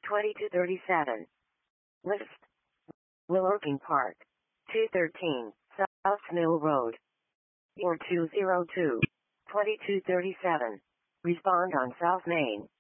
2237. List. Willoking Park. 213, South Mill Road. Or 202. 2237. Respond on South Main.